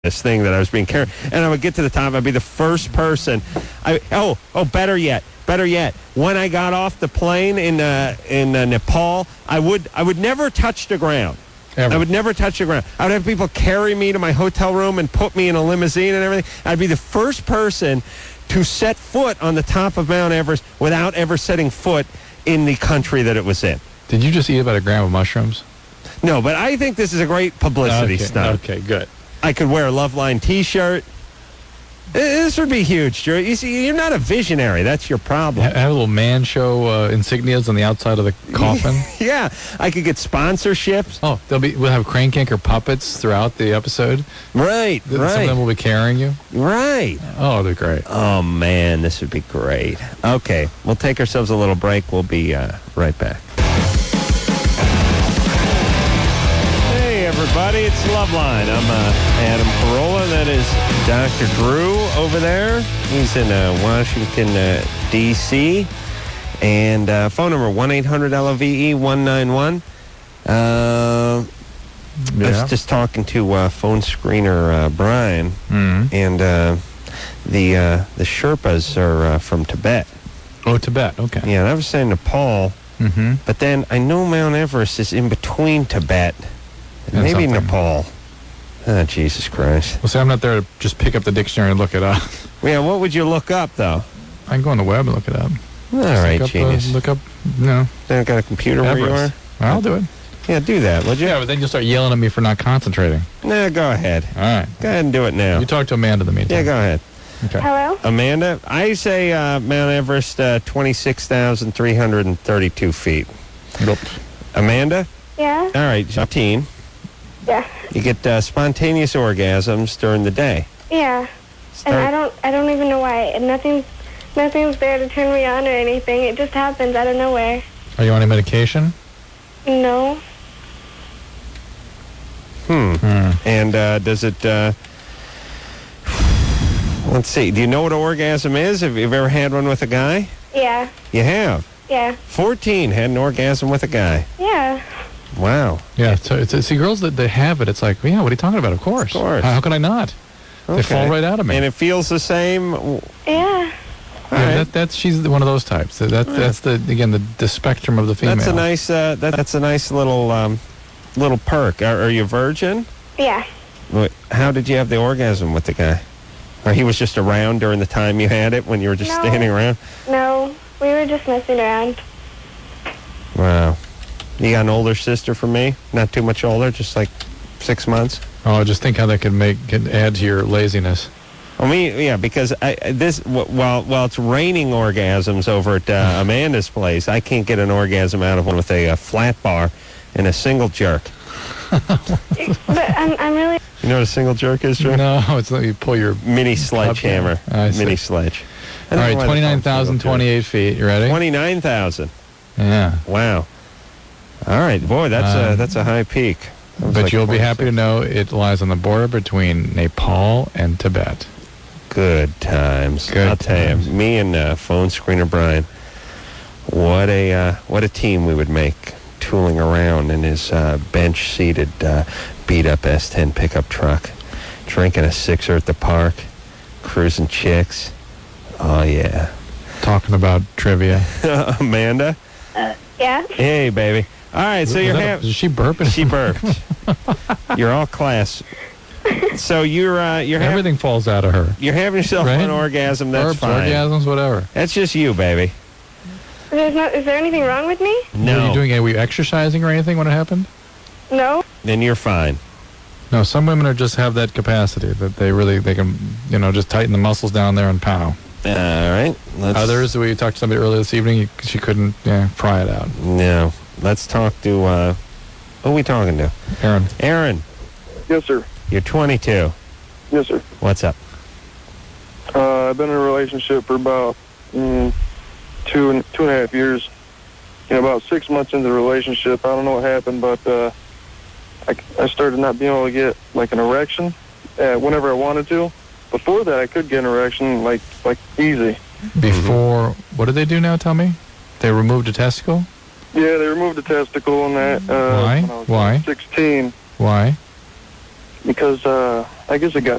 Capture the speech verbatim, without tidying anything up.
this thing that I was being carried, and I would get to the top. I'd be the first person. I oh oh better yet, better yet. When I got off the plane in uh, in uh, Nepal, I would I would never touch the ground. Ever. I would never touch the ground. I would have people carry me to my hotel room and put me in a limousine and everything. I'd be the first person to set foot on the top of Mount Everest without ever setting foot in the country that it was in. Did you just eat about a gram of mushrooms? No, but I think this is a great publicity okay, stunt. Okay, good. I could wear a Loveline T-shirt. This would be huge, Drew. You see, you're not a visionary. That's your problem. Ha- have a little man show uh, insignias on the outside of the coffin. Yeah, I could get sponsorships. Oh, there'll be we'll have Crane Kinker puppets throughout the episode. Right, Th- right. Some of them will be carrying you. Right. Oh, they're great. Oh, man, this would be great. Okay, we'll take ourselves a little break. We'll be uh, right back. Hey, everybody, it's Loveline. I'm uh, Adam Carolla. That is Doctor Drew over there. He's in uh, Washington, uh, D C And uh, phone number one eight hundred L O V E one nine one. Uh, Yeah. I was just talking to uh, phone screener uh, Brian, Mm-hmm. and uh, the uh, the Sherpas are uh, from Tibet. Oh, Tibet. Okay. Yeah, and I was saying Nepal, Mm-hmm. but then I know Mount Everest is in between Tibet and And maybe something. Nepal. Oh, Jesus Christ. Well, see, I'm not there to just pick up the dictionary and look it up. Yeah, what would you look up, though? I can go on the web and look it up. All Just right, look up, genius. Uh, look up, you know, Then got a computer where you are? Everest. I'll do it. Yeah, do that, would you? Yeah, but then you'll start yelling at me for not concentrating. Nah, go ahead. All right. Go ahead and do it now. You talk to Amanda in the meantime. Yeah, go ahead. Okay. Hello? Amanda, I say uh, Mount Everest, uh, twenty-six thousand three hundred thirty-two feet. Nope. Amanda? Yeah? All right, fifteen. Yeah. You get uh, spontaneous orgasms during the day. Yeah. Start- And I don't I don't even know why. And nothing's nothing's there to turn me on or anything. It just happens out of nowhere. Are you on any medication? No. Hmm. Hmm. And uh, does it, uh, let's see, do you know what an orgasm is? Have you ever had one with a guy? Yeah. You have. Yeah. fourteen had an orgasm with a guy. Yeah. Wow. Yeah. So it's, it's see, girls that they have it, it's like, yeah, what are you talking about? Of course. Of course. How, how could I not? They Okay. fall right out of me. And it feels the same? All Yeah. yeah, right. that, that's she's one of those types. That, that that's the again the, the spectrum of the female. That's a nice, uh, that, that's a nice little, um, little perk. Are, are you a virgin? Yeah. Wait, how did you have the orgasm with the guy? Or he was just around during the time you had it when you were just No. standing around? No. We were just messing around. Wow. You got an older sister from me? Not too much older, just like six months? Oh, just think how that could make could add to your laziness. I mean, yeah, because I, I- this w- while while it's raining orgasms over at uh, Amanda's place, I can't get an orgasm out of one with a, uh flat bar and a single jerk. But I'm I'm really You know what a single jerk is, Drew? No, it's let you pull your. Mini sledgehammer. I see. Mini sledge. I All don't know right, why they twenty-nine call it thousand single jerk. twenty-eight feet. You ready? twenty-nine thousand. Yeah. Wow. All right, boy, that's Uh, a that's a high peak. That was But like you'll be happy to twenty-six. know it lies on the border between Nepal and Tibet. Good times. Good I'll tell times. you, me and uh, phone screener Brian, what a uh, what a team we would make, tooling around in his uh, bench-seated, uh, beat-up S ten pickup truck, drinking a sixer at the park, cruising chicks. Oh yeah, Talking about trivia. Amanda. yeah. Hey, baby. All right, so Was you're that a- having. is she burping? She burped. You're all class. So you're uh, you're having Everything falls out of her. you're having yourself Right? an orgasm. That's Burps, fine. orgasms, whatever. That's just you, baby. There's not is there anything wrong with me? No. Were you doing? Were you exercising or anything when it happened? No. Then you're fine. No, some women are just have that capacity that they really they can you know just tighten the muscles down there and pow. All right. Let's, Others, we talked to somebody earlier this evening. You, she couldn't yeah, pry it out. No. Let's talk to. Uh, who are we talking to? Aaron, Aaron. Yes, sir. You're twenty-two. Yes, sir. What's up? Uh, I've been in a relationship for about mm, two and two and a half years. You know, about six months into the relationship, I don't know what happened, but uh, I, I started not being able to get like an erection uh, whenever I wanted to. Before that, I could get an erection like like easy. before what did they do now? Tell me. They removed a testicle. Yeah, they removed the testicle and that. Uh, Why? When I was Why? sixteen, Why? because uh, I guess it got